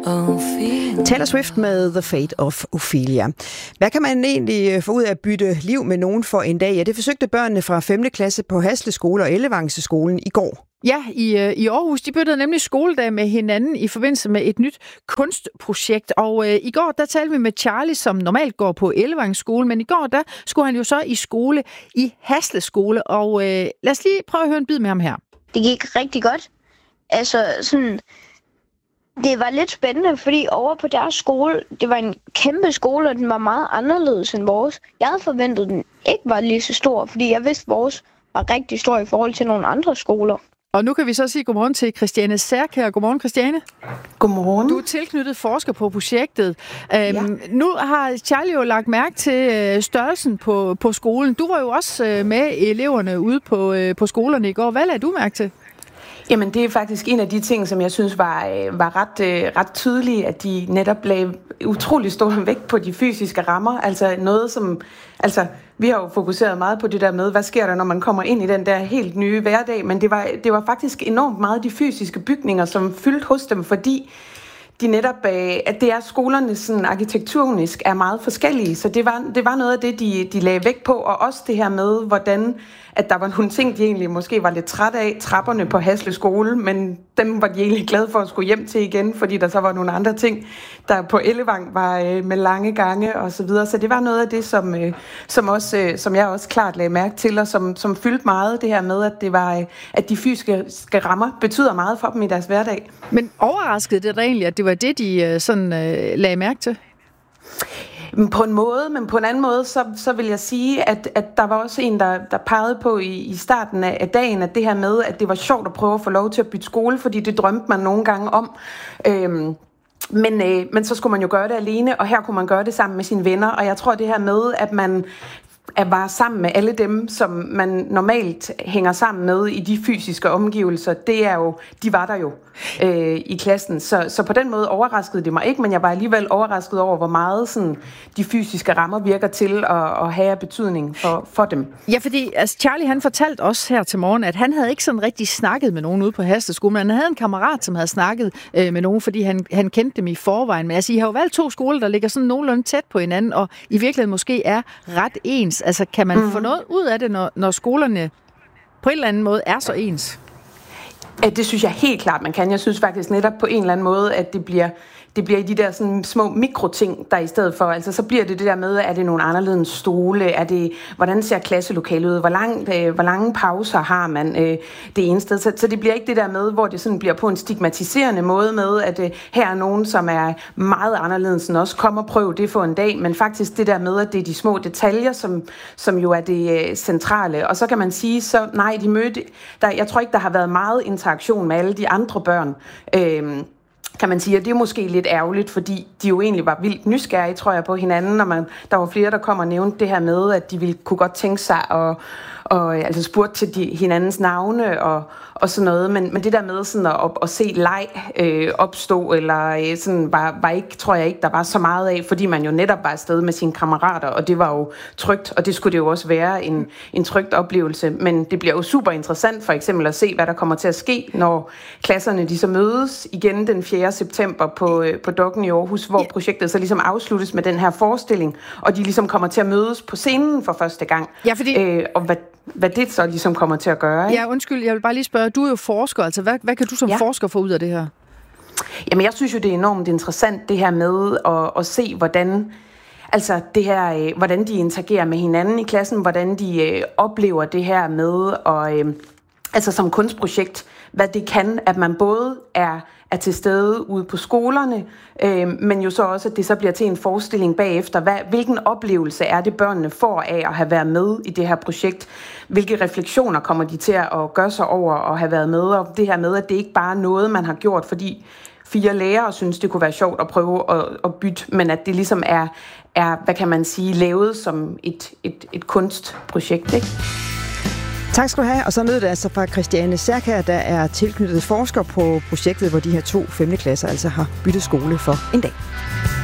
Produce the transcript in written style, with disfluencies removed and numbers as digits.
Taylor Swift med The Fate of Ophelia. Hvad kan man egentlig få ud af at bytte liv med nogen for en dag? Ja, det forsøgte børnene fra 5. klasse på Hasle Skole og Ellevangseskolen i går. Ja, i Aarhus, de byttede nemlig skoledag med hinanden i forbindelse med et nyt kunstprojekt. Og i går, der talte vi med Charlie, som normalt går på Ellevangskole, men i går, der skulle han jo så i skole i Hasle Skole. Og lad os lige prøve at høre en bid med ham her. Det gik rigtig godt. Altså sådan, det var lidt spændende, fordi over på deres skole, det var en kæmpe skole, og den var meget anderledes end vores. Jeg havde forventet, at den ikke var lige så stor, fordi jeg vidste, at vores var rigtig stor i forhold til nogle andre skoler. Og nu kan vi så sige godmorgen til Christiane Særkjær. Godmorgen, Christiane. Godmorgen. Du er tilknyttet forsker på projektet. Nu har Charlie jo lagt mærke til størrelsen på skolen. Du var jo også med eleverne ude på skolerne i går. Hvad lagde du mærke til? Jamen, det er faktisk en af de ting, som jeg synes var ret tydelige, at de netop lagde utrolig stor vægt på de fysiske rammer. Altså noget som... Altså, vi har jo fokuseret meget på det der med, hvad sker der, når man kommer ind i den der helt nye hverdag, men det var faktisk enormt meget de fysiske bygninger, som fyldte hos dem, fordi de netop, at det er skolerne sådan arkitektonisk er meget forskellige, så det var noget af det, de lagde vægt på, og også det her med, hvordan at der var nogle ting, de egentlig måske var lidt træt af, trapperne på Hasle Skole, men dem var de egentlig glade for at skulle hjem til igen, fordi der så var nogle andre ting, der på Ellevang var med lange gange og så videre. Så det var noget af det, som jeg også klart lagde mærke til, og som fyldte meget det her med, at det var, at de fysiske rammer betyder meget for dem i deres hverdag. Men overraskede det da egentlig, at det var det, de sådan lagde mærke til? På en måde, men på en anden måde, så vil jeg sige, at der var også en, der pegede på i starten af dagen, at det her med, at det var sjovt at prøve at få lov til at bytte skole, fordi det drømte man nogle gange om. Men så skulle man jo gøre det alene, og her kunne man gøre det sammen med sine venner, og jeg tror det her med, at man var sammen med alle dem, som man normalt hænger sammen med i de fysiske omgivelser, det er jo, de var der jo i klassen. Så på den måde overraskede det mig ikke, men jeg var alligevel overrasket over, hvor meget sådan, de fysiske rammer virker til at have betydning for dem. Ja, fordi altså, Charlie han fortalte os her til morgen, at han havde ikke sådan rigtig snakket med nogen ude på Hasle Skole, men han havde en kammerat, som havde snakket med nogen, fordi han kendte dem i forvejen. Men altså, I har jo valgt 2 skoler, der ligger sådan nogenlunde tæt på hinanden, og i virkeligheden måske er ret ens. Altså, kan man få noget ud af det, når skolerne på en eller anden måde er så ens? Det synes jeg helt klart, man kan. Jeg synes faktisk netop på en eller anden måde, at det bliver i de der sådan små mikroting, der i stedet for, altså så bliver det der med, er det nogle anderledes stole, hvordan ser klasselokalet ud, hvor lange pauser har man det ene sted, så det bliver ikke det der med, hvor det sådan bliver på en stigmatiserende måde med, at her er nogen, som er meget anderledes end os, kom og prøv det for en dag, men faktisk det der med, at det er de små detaljer, som jo er det centrale, og så kan man sige, så nej, jeg tror ikke, der har været meget interaktion med alle de andre børn, kan man sige, at det er måske lidt ærgerligt, fordi de jo egentlig var vildt nysgerrige, tror jeg, på hinanden, og der var flere, der kom og nævnte det her med, at de kunne godt tænke sig og altså spurgte til hinandens navne og sådan noget, men det der med sådan at se leg opstå, eller sådan var ikke, tror jeg ikke, der var så meget af, fordi man jo netop var afsted med sine kammerater, og det var jo trygt, og det skulle det jo også være en trygt oplevelse, men det bliver jo super interessant for eksempel at se, hvad der kommer til at ske, når klasserne de så mødes igen den 4. september på Dokken i Aarhus, hvor projektet så ligesom afsluttes med den her forestilling, og de ligesom kommer til at mødes på scenen for første gang. Ja, fordi... Og hvad det så ligesom kommer til at gøre. Ikke? Ja, undskyld, jeg vil bare lige spørge, du er jo forsker, altså hvad kan du som forsker få ud af det her? Jamen, jeg synes jo, det er enormt interessant, det her med at se, hvordan de interagerer med hinanden i klassen, hvordan de oplever det her med, altså som kunstprojekt, hvad det kan, at man både er til stede ude på skolerne, men jo så også, at det så bliver til en forestilling bagefter. Hvilken oplevelse er det, børnene får af at have været med i det her projekt? Hvilke refleksioner kommer de til at gøre sig over at have været med? Og det her med, at det ikke bare er noget, man har gjort, fordi 4 lærere synes, det kunne være sjovt at prøve at bytte, men at det ligesom er hvad kan man sige, lavet som et kunstprojekt, ikke? Tak skal du have, og så lød det altså fra Christiane Særkjær, der er tilknyttet forsker på projektet, hvor de her 2 5. klasser altså har byttet skole for en dag.